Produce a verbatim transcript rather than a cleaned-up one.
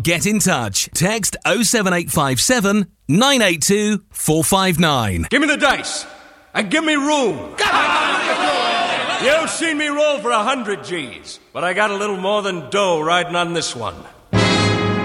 Get in touch. Text oh seven eight five seven, nine eight two, four five nine. Give me the dice and give me room. You've seen me roll for a hundred G's, but I got a little more than dough riding on this one.